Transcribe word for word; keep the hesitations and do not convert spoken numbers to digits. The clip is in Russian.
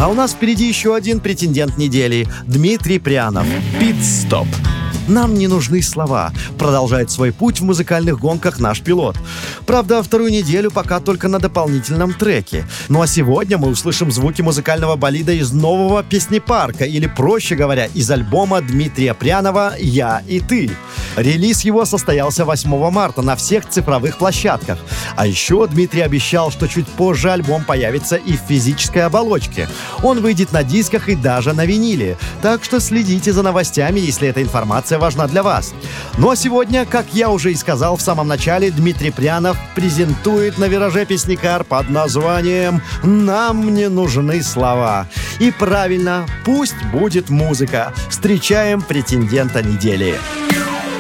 А у нас впереди еще один претендент недели – Дмитрий Прянов. «Пит-стоп». «Нам не нужны слова», продолжает свой путь в музыкальных гонках наш пилот. Правда, вторую неделю пока только на дополнительном треке. Ну а сегодня мы услышим звуки музыкального болида из нового песнепарка, или, проще говоря, из альбома Дмитрия Прянова «Я и ты». Релиз его состоялся восьмого марта на всех цифровых площадках. А еще Дмитрий обещал, что чуть позже альбом появится и в физической оболочке. Он выйдет на дисках и даже на виниле. Так что следите за новостями, если эта информация важна для вас. Ну а сегодня, как я уже и сказал в самом начале, Дмитрий Прянов презентует на вираже песнякар под названием «Нам не нужны слова». И правильно, пусть будет музыка. Встречаем претендента недели.